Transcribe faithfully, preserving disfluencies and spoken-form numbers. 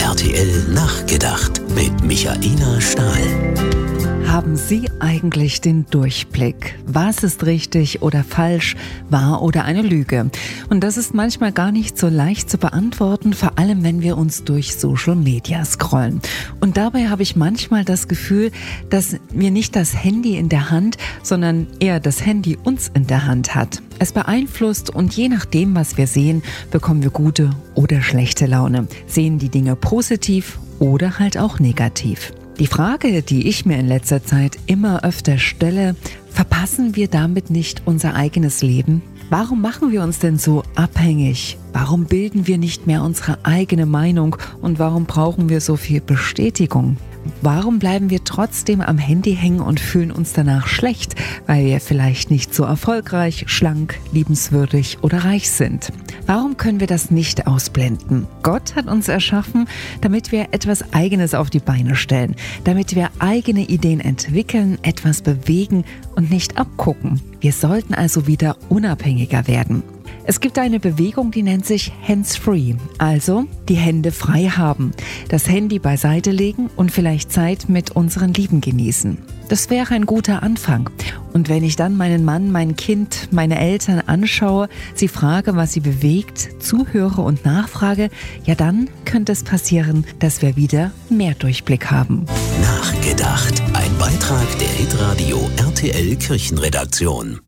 R T L Nachgedacht mit Michaela Stahl. Haben Sie eigentlich den Durchblick? Was ist richtig oder falsch, wahr oder eine Lüge? Und das ist manchmal gar nicht so leicht zu beantworten, vor allem wenn wir uns durch Social Media scrollen. Und dabei habe ich manchmal das Gefühl, dass wir nicht das Handy in der Hand, sondern eher das Handy uns in der Hand hat. Es beeinflusst und je nachdem, was wir sehen, bekommen wir gute oder schlechte Laune, sehen die Dinge positiv oder halt auch negativ. Die Frage, die ich mir in letzter Zeit immer öfter stelle, verpassen wir damit nicht unser eigenes Leben? Warum machen wir uns denn so abhängig? Warum bilden wir nicht mehr unsere eigene Meinung und warum brauchen wir so viel Bestätigung? Warum bleiben wir trotzdem am Handy hängen und fühlen uns danach schlecht, weil wir vielleicht nicht so erfolgreich, schlank, liebenswürdig oder reich sind? Warum können wir das nicht ausblenden? Gott hat uns erschaffen, damit wir etwas Eigenes auf die Beine stellen, damit wir eigene Ideen entwickeln, etwas bewegen und nicht abgucken. Wir sollten also wieder unabhängiger werden. Es gibt eine Bewegung, die nennt sich Hands-Free, also die Hände frei haben, das Handy beiseite legen und vielleicht Zeit mit unseren Lieben genießen. Das wäre ein guter Anfang. Und wenn ich dann meinen Mann, mein Kind, meine Eltern anschaue, sie frage, was sie bewegt, zuhöre und nachfrage, ja dann könnte es passieren, dass wir wieder mehr Durchblick haben. Nachgedacht. Ein Beitrag der Hitradio R T L Kirchenredaktion.